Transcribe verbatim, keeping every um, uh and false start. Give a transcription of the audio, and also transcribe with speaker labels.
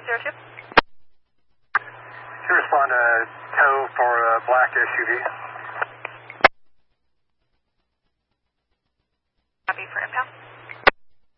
Speaker 1: zero two.
Speaker 2: To respond to tow for a black S U V.
Speaker 1: Copy for impound.